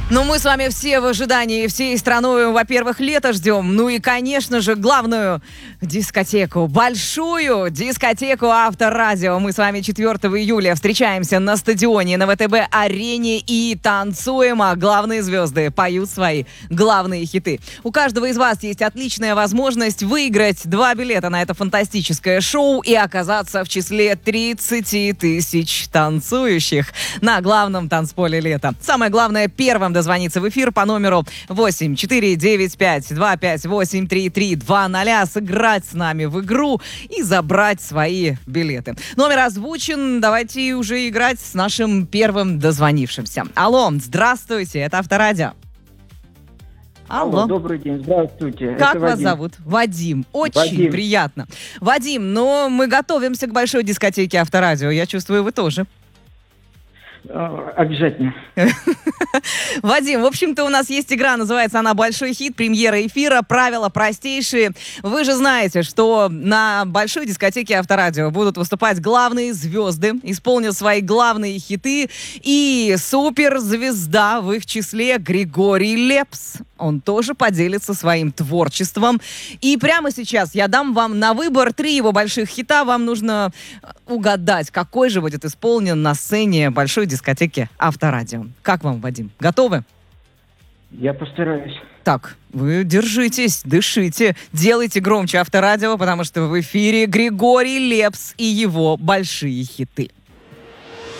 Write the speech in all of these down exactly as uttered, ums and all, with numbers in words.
Ну, мы с вами все в ожидании, всей страной, во-первых, лето ждем. Ну и, конечно же, главную дискотеку, большую дискотеку Авторадио. Мы с вами четвёртого июля встречаемся на стадионе на вэ тэ бэ-арене и танцуем, а главные звезды поют свои главные хиты. У каждого из вас есть отличная возможность выиграть два билета на это фантастическое шоу и оказаться в числе тридцати тысяч танцующих на главном танцполе лета. Самое главное, первым дозвониться в эфир по номеру восемь четыре девять пять два пять восемь три три два ноль, сыграть с нами в игру и забрать свои билеты. Номер озвучен, давайте уже играть с нашим первым дозвонившимся. Алло, здравствуйте, это Авторадио. Алло. Алло, добрый день, здравствуйте. Как Это вас Вадим. зовут? Вадим. Очень Вадим. приятно. Вадим, но мы готовимся к большой дискотеке Авторадио. Я чувствую, вы тоже. А, Обязательно. Вадим, в общем-то, у нас есть игра, называется она «Большой хит», премьера эфира, правила простейшие. Вы же знаете, что на большой дискотеке Авторадио будут выступать главные звезды, исполнят свои главные хиты, и суперзвезда в их числе Григорий Лепс. Он тоже поделится своим творчеством. И прямо сейчас я дам вам на выбор три его больших хита. Вам нужно угадать, какой же будет исполнен на сцене большой дискотеки Авторадио. Как вам, Вадим? Готовы? Я постараюсь. Так, вы держитесь, дышите, делайте громче Авторадио, потому что в эфире Григорий Лепс и его большие хиты.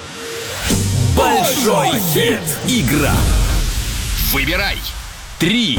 Большой хит. Игра. Выбирай. Три,